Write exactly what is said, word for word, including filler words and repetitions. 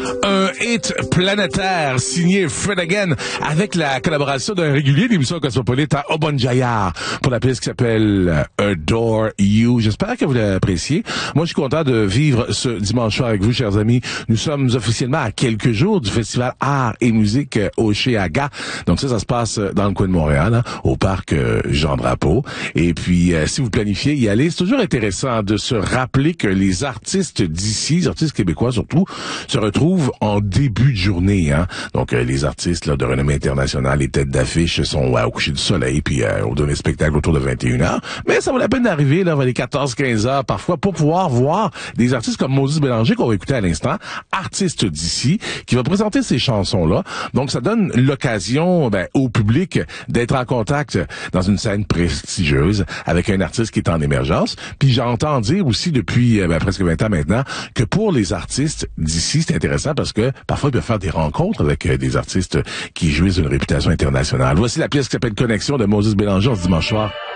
Un hit planétaire signé Fred Again avec la collaboration d'un régulier d'émission Cosmopolite à Obonjaya pour la pièce qui s'appelle Adore You. J'espère que vous l'appréciez. Moi, je suis content de vivre ce dimanche soir avec vous, chers amis. Nous sommes officiellement à quelques jours du festival Art et Musique Oshéaga. Donc ça, ça se passe dans le coin de Montréal, hein, au parc Jean Drapeau. Et puis, euh, si vous planifiez y aller, c'est toujours intéressant de se rappeler que les artistes d'ici, les artistes québécois surtout, se retrouvent en début de journée. Hein. Donc, euh, les artistes là, de renommée internationale, les têtes d'affiche sont ouais, au coucher du soleil, puis euh, on donne un spectacle autour de vingt et une heures. Mais ça vaut la peine d'arriver là vers les quatorze quinze heures parfois pour pouvoir voir des artistes comme Moses Bélanger qu'on va écouter à l'instant, artiste d'ici, qui va présenter ces chansons-là. Donc, ça donne l'occasion ben, au public d'être en contact dans une scène prestigieuse avec un artiste qui est en émergence. Puis j'entends dire aussi depuis ben, presque vingt ans maintenant que pour les artistes d'ici, c'est intéressant parce que parfois ils peuvent faire des rencontres avec euh, des artistes qui jouissent d'une réputation internationale. Voici la pièce qui s'appelle Connexion de Moses Bélanger ce dimanche soir.